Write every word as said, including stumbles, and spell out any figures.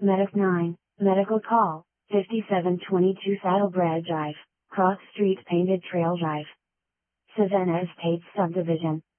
Medic nine, Medical Call, fifty-seven twenty-two Saddlebred Drive, Cross Street Painted Trail Drive. Savannah Estates Subdivision.